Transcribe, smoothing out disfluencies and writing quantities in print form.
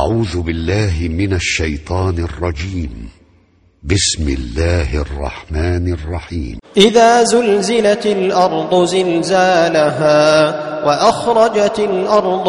أعوذ بالله من الشيطان الرجيم. بسم الله الرحمن الرحيم. إذا زلزلت الأرض زلزالها وأخرجت الأرض